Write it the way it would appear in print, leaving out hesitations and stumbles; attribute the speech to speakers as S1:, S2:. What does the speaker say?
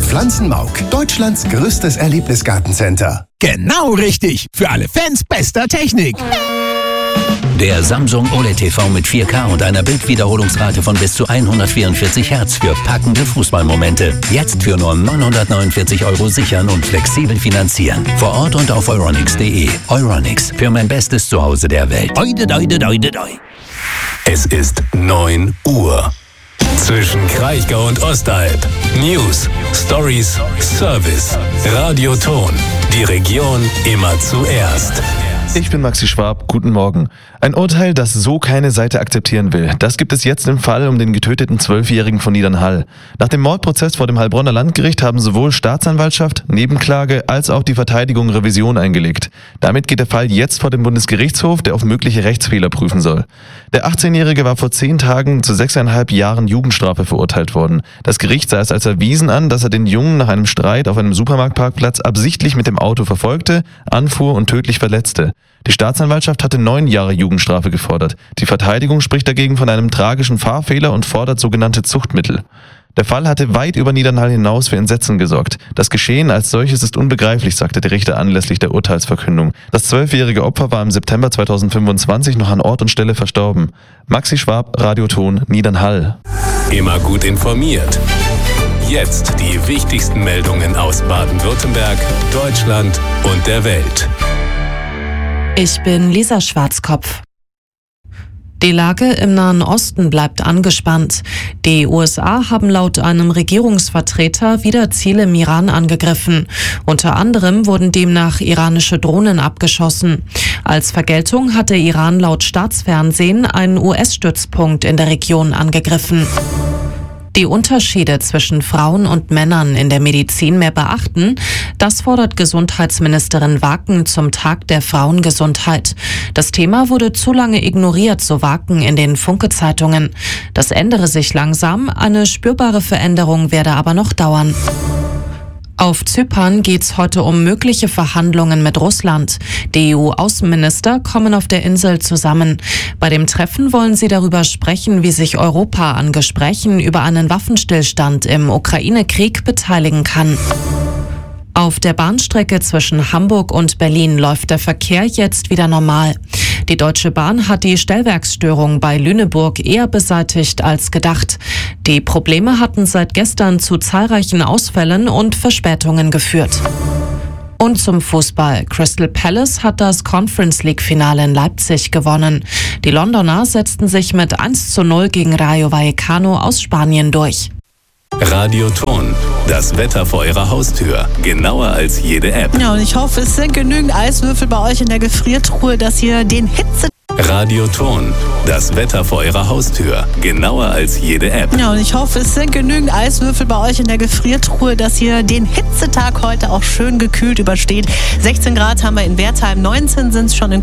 S1: Pflanzenmauk, Deutschlands größtes Erlebnisgartencenter.
S2: Genau richtig. Für alle Fans bester Technik.
S3: Der Samsung OLED TV mit 4K und einer Bildwiederholungsrate von bis zu 144 Hertz für packende Fußballmomente. Jetzt für nur 949 € sichern und flexibel finanzieren. Vor Ort und auf euronics.de. Euronics, für mein bestes Zuhause der Welt.
S4: Es ist 9 Uhr. Zwischen Kraichgau und Ostalb. News, Stories, Service. Radioton. Die Region immer zuerst.
S5: Ich bin Maxi Schwab, guten Morgen. Ein Urteil, das so keine Seite akzeptieren will. Das gibt es jetzt im Fall um den getöteten 12-Jährigen von Niedernhall. Nach dem Mordprozess vor dem Heilbronner Landgericht haben sowohl Staatsanwaltschaft, Nebenklage als auch die Verteidigung Revision eingelegt. Damit geht der Fall jetzt vor dem Bundesgerichtshof, der auf mögliche Rechtsfehler prüfen soll. Der 18-Jährige war vor 10 Tagen zu 6,5 Jahren Jugendstrafe verurteilt worden. Das Gericht sah es als erwiesen an, dass er den Jungen nach einem Streit auf einem Supermarktparkplatz absichtlich mit dem Auto verfolgte, anfuhr und tödlich verletzte. Die Staatsanwaltschaft hatte 9 Jahre Jugendstrafe gefordert. Die Verteidigung spricht dagegen von einem tragischen Fahrfehler und fordert sogenannte Zuchtmittel. Der Fall hatte weit über Niedernhall hinaus für Entsetzen gesorgt. Das Geschehen als solches ist unbegreiflich, sagte der Richter anlässlich der Urteilsverkündung. Das 12-jährige Opfer war im September 2025 noch an Ort und Stelle verstorben. Maxi Schwab, Radioton, Niedernhall.
S4: Immer gut informiert. Jetzt die wichtigsten Meldungen aus Baden-Württemberg, Deutschland und der Welt.
S6: Ich bin Lisa Schwarzkopf. Die Lage im Nahen Osten bleibt angespannt. Die USA haben laut einem Regierungsvertreter wieder Ziele im Iran angegriffen. Unter anderem wurden demnach iranische Drohnen abgeschossen. Als Vergeltung hat der Iran laut Staatsfernsehen einen US-Stützpunkt in der Region angegriffen. Die Unterschiede zwischen Frauen und Männern in der Medizin mehr beachten, das fordert Gesundheitsministerin Waken zum Tag der Frauengesundheit. Das Thema wurde zu lange ignoriert, so Waken in den Funke-Zeitungen. Das ändere sich langsam, eine spürbare Veränderung werde aber noch dauern. Auf Zypern geht's heute um mögliche Verhandlungen mit Russland. Die EU-Außenminister kommen auf der Insel zusammen. Bei dem Treffen wollen sie darüber sprechen, wie sich Europa an Gesprächen über einen Waffenstillstand im Ukraine-Krieg beteiligen kann. Auf der Bahnstrecke zwischen Hamburg und Berlin läuft der Verkehr jetzt wieder normal. Die Deutsche Bahn hat die Stellwerksstörung bei Lüneburg eher beseitigt als gedacht. Die Probleme hatten seit gestern zu zahlreichen Ausfällen und Verspätungen geführt. Und zum Fußball. Crystal Palace hat das Conference League-Finale in Leipzig gewonnen. Die Londoner setzten sich mit 1:0 gegen Rayo Vallecano aus Spanien durch.
S4: Radioton. Das Wetter vor Ihrer Haustür. Genauer als jede App.
S7: Ja, und ich hoffe, es sind genügend Eiswürfel bei euch in der Gefriertruhe, dass ihr den Hitze...
S4: Radioton. Das Wetter vor Ihrer Haustür. Genauer als jede App.
S7: Ja, und ich hoffe, es sind genügend Eiswürfel bei euch in der Gefriertruhe, dass ihr den Hitzetag heute auch schön gekühlt übersteht. 16 Grad haben wir in Wertheim, 19 sind es schon in